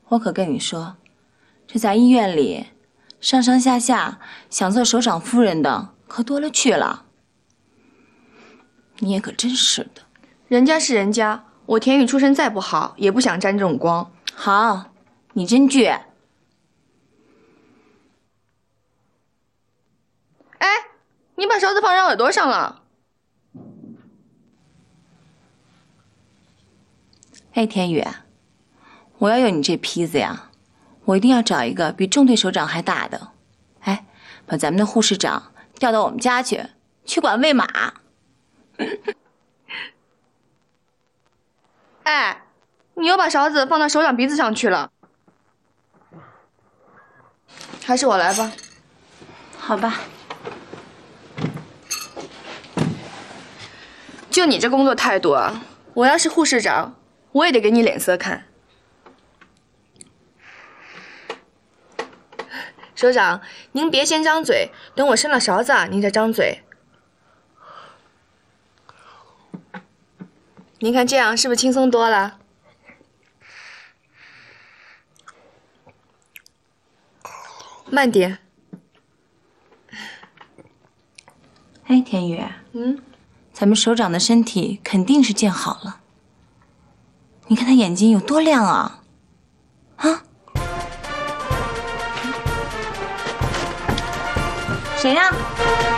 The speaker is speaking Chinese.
我可跟你说，这在医院里，上上下下想做首长夫人的可多了去了。你也可真是的， 人家是人家，我田雨出身再不好，也不想沾这种光。 好，你真倔。 哎，你把勺子放人耳朵上了。 哎，田雨，我要有你这坯子呀，我一定要找一个比中队首长还大的。哎，把咱们的护士长调到我们家去管喂马。 哎，你又把勺子放到首长鼻子上去了。还是我来吧。 好吧。 就你这工作态度啊，我要是护士长，我也得给你脸色看。首长，您别先张嘴，等我伸了勺子啊，您再张嘴。您看这样是不是轻松多了？慢点。 哎，田雨，咱们首长的身体肯定是见好了。你看他眼睛有多亮啊！啊？谁呀？